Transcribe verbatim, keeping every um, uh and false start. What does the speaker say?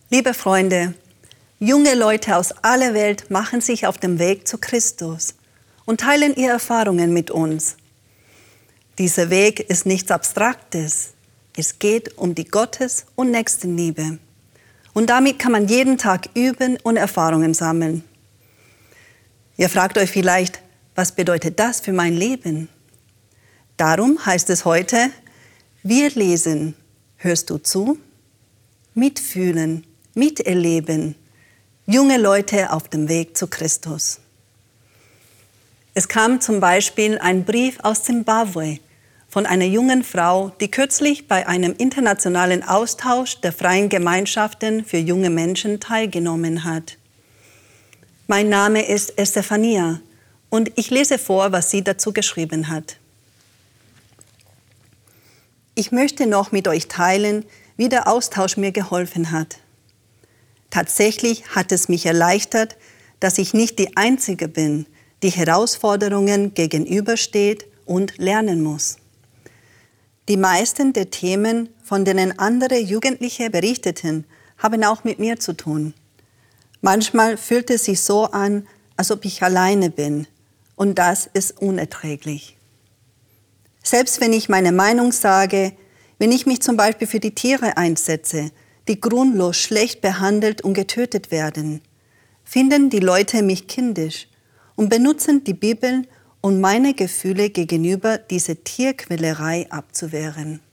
Liebe Freunde, junge Leute aus aller Welt machen sich auf den Weg zu Christus und teilen ihre Erfahrungen mit uns. Dieser Weg ist nichts Abstraktes. Es geht um die Gottes- und Nächstenliebe. Und damit kann man jeden Tag üben und Erfahrungen sammeln. Ihr fragt euch vielleicht, was bedeutet das für mein Leben? Darum heißt es heute, wir lesen. Hörst du zu? Mitfühlen, miterleben. Junge Leute auf dem Weg zu Christus. Es kam zum Beispiel ein Brief aus Zimbabwe von einer jungen Frau, die kürzlich bei einem internationalen Austausch der Freien Gemeinschaften für junge Menschen teilgenommen hat. Mein Name ist Estefania und ich lese vor, was sie dazu geschrieben hat. Ich möchte noch mit euch teilen, wie der Austausch mir geholfen hat. Tatsächlich hat es mich erleichtert, dass ich nicht die Einzige bin, die Herausforderungen gegenübersteht und lernen muss. Die meisten der Themen, von denen andere Jugendliche berichteten, haben auch mit mir zu tun. Manchmal fühlt es sich so an, als ob ich alleine bin, und das ist unerträglich. Selbst wenn ich meine Meinung sage, wenn ich mich zum Beispiel für die Tiere einsetze, die grundlos schlecht behandelt und getötet werden, finden die Leute mich kindisch und benutzen die Bibel, um meine Gefühle gegenüber dieser Tierquälerei abzuwehren.